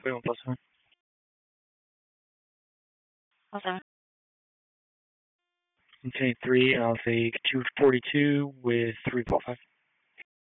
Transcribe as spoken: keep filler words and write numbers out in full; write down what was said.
forty-one plus seven. Okay. Okay, three, I'll take two forty-two with three four five.